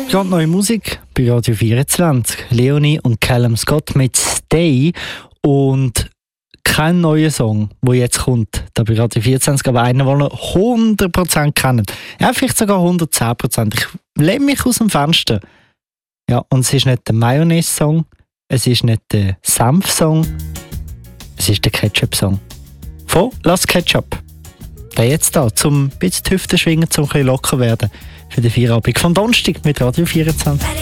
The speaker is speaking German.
Gerade neue Musik bei Radio 24. Leonie und Callum Scott mit Stay. Und kein neuer Song, der jetzt kommt, da bei Radio 24, aber einer, den ihr 100% kennt. Ja, vielleicht sogar 110%. Ich lehne mich aus dem Fenster. Ja, und es ist nicht der Mayonnaise-Song, es ist nicht der Senf-Song, es ist der Ketchup-Song. Von Lass Ketchup. Der jetzt da, zum ein bisschen die Hüfte schwingen, zum ein bisschen locker werden für den Feierabend von Donnerstag mit Radio 24.